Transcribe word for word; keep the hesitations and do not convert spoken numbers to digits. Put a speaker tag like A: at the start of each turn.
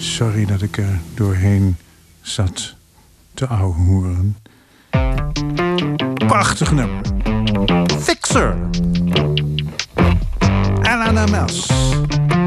A: Sorry dat ik er doorheen zat te ouwehoeren. Prachtig nummer. Fixer.